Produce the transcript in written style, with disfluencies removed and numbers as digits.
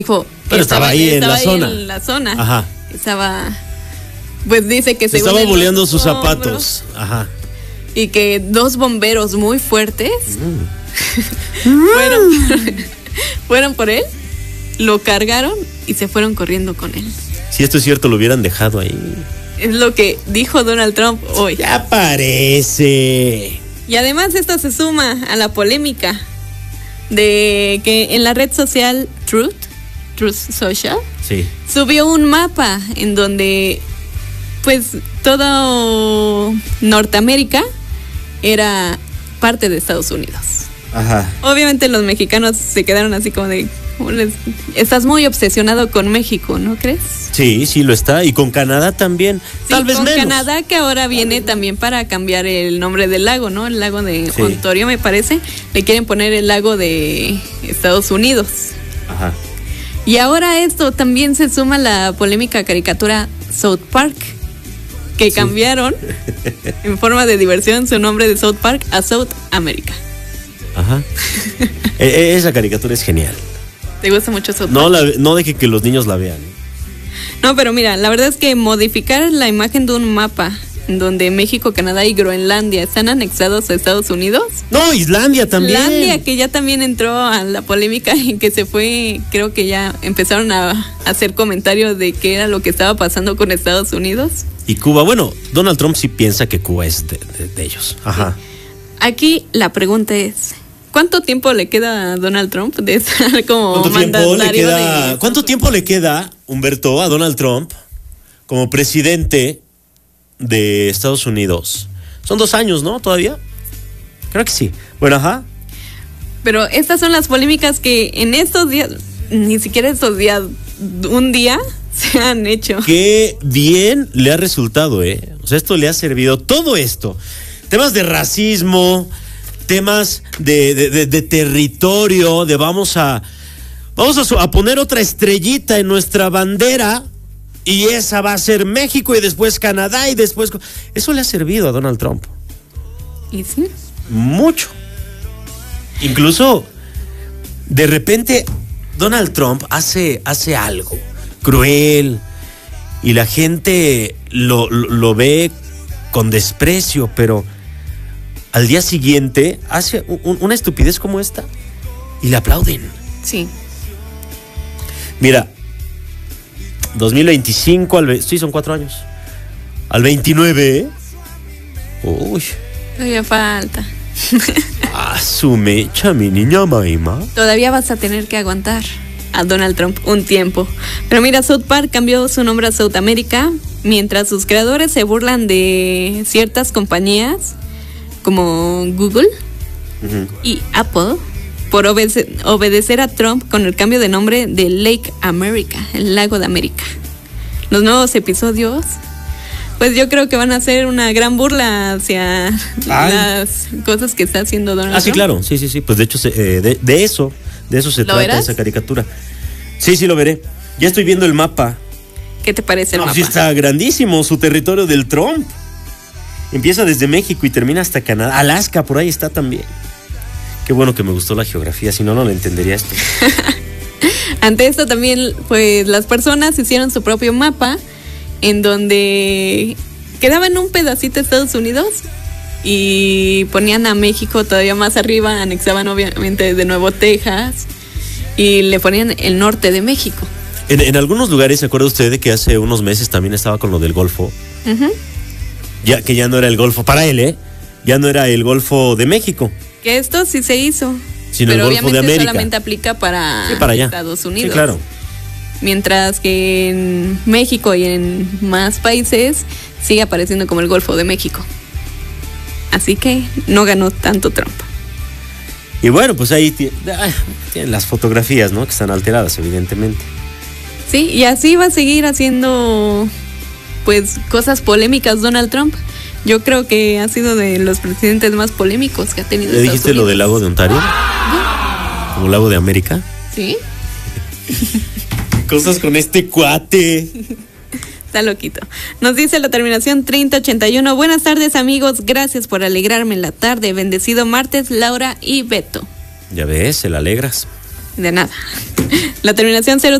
Pero estaba ahí en la zona. Ajá. Estaba, pues dice que se estaba boleando sus zapatos. Ajá. Y que 2 bomberos muy fuertes fueron por él, lo cargaron y se fueron corriendo con él. Si esto es cierto, lo hubieran dejado ahí. Es lo que dijo Donald Trump hoy. Ya parece. Y además esto se suma a la polémica de que en la red social Truth Social, sí, subió un mapa en donde pues todo Norteamérica era parte de Estados Unidos. Ajá. Obviamente los mexicanos se quedaron así como de, estás muy obsesionado con México, ¿no crees? Sí, sí lo está, y con Canadá también, sí, tal vez con menos. Canadá, que ahora viene también para cambiar el nombre del lago, ¿no? El lago de Ontario, me parece, le quieren poner el lago de Estados Unidos. Ajá. Y ahora esto también se suma a la polémica caricatura South Park, que cambiaron en forma de diversión su nombre de South Park a South America. Ajá. Esa caricatura es genial. ¿Te gusta mucho South Park? No deje que los niños la vean. No, pero mira, la verdad es que modificar la imagen de un mapa donde México, Canadá y Groenlandia están anexados a Estados Unidos. No, Islandia también. Islandia, que ya también entró a la polémica en que se fue, creo que ya empezaron a hacer comentarios de qué era lo que estaba pasando con Estados Unidos. Y Cuba, bueno, Donald Trump sí piensa que Cuba es de ellos. Ajá. Aquí la pregunta es, ¿cuánto tiempo le queda a Donald Trump de estar como mandatario? ¿Cuánto tiempo le queda, Humberto, a Donald Trump como presidente de Estados Unidos? Son 2 años, ¿no? ¿Todavía? Creo que sí. Bueno, ajá. Pero estas son las polémicas que en estos días, ni siquiera estos días, un día se han hecho. Qué bien le ha resultado, ¿eh? O sea, esto le ha servido, todo esto. Temas de racismo, temas de territorio, de vamos a poner otra estrellita en nuestra bandera. Y esa va a ser México y después Canadá y después... Eso le ha servido a Donald Trump. ¿Y sí? Mucho. Incluso, de repente, Donald Trump hace algo cruel y la gente lo ve con desprecio, pero al día siguiente hace una estupidez como esta y le aplauden. Sí. Mira, 2025, sí, son 4 años. Al 29, ¿eh? Uy. Todavía falta. Su mecha, mi niña Maima. Todavía vas a tener que aguantar a Donald Trump un tiempo. Pero mira, South Park cambió su nombre a South America, mientras sus creadores se burlan de ciertas compañías como Google y Apple por obedecer a Trump con el cambio de nombre de Lake America, el lago de América. Los nuevos episodios, pues yo creo que van a ser una gran burla hacia las cosas que está haciendo Donald Trump. Sí, claro, sí. Pues de hecho, de eso se trata verás? Esa caricatura. Sí, lo veré. Ya estoy viendo el mapa. ¿Qué te parece el mapa? Sí, está grandísimo su territorio del Trump. Empieza desde México y termina hasta Canadá. Alaska, por ahí está también. Qué bueno que me gustó la geografía, si no, no lo entendería esto. Ante esto también, pues las personas hicieron su propio mapa en donde quedaba en un pedacito de Estados Unidos y ponían a México todavía más arriba, anexaban obviamente de nuevo Texas y le ponían el norte de México. En algunos lugares, ¿se acuerda usted de que hace unos meses también estaba con lo del Golfo? Ya que ya no era el Golfo para él, ya no era el Golfo de México. Que esto sí se hizo, sino pero el Golfo obviamente de América. Solamente aplica para allá. Estados Unidos. Sí, claro. Mientras que en México y en más países sigue apareciendo como el Golfo de México. Así que no ganó tanto Trump. Y bueno, pues ahí tienen las fotografías, ¿no? Que están alteradas, evidentemente. Sí, y así va a seguir haciendo pues cosas polémicas Donald Trump. Yo creo que ha sido de los presidentes más polémicos que ha tenido. ¿Le dijiste lo del lago de Ontario? ¿Como lago de América? Sí. Cosas con este cuate. Está loquito. Nos dice la terminación 3081. Buenas tardes, amigos. Gracias por alegrarme la tarde. Bendecido martes, Laura y Beto. Ya ves, se la alegras. De nada. La terminación